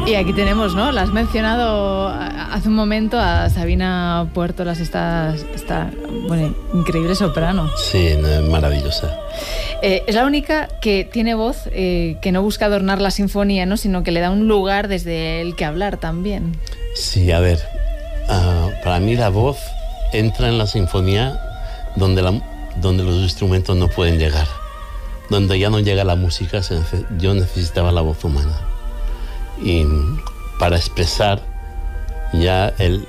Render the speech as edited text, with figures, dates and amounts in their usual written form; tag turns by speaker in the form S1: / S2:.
S1: Y aquí tenemos, ¿no? La has mencionado hace un momento a Sabina Puertolas, esta bueno, increíble soprano.
S2: Sí, maravillosa.
S1: Es la única que tiene voz que no busca adornar la sinfonía, ¿no? Sino que le da un lugar desde el que hablar también.
S2: Sí, a ver, para mí la voz entra en la sinfonía donde los instrumentos no pueden llegar, donde ya no llega la música. Yo necesitaba la voz humana y para expresar ya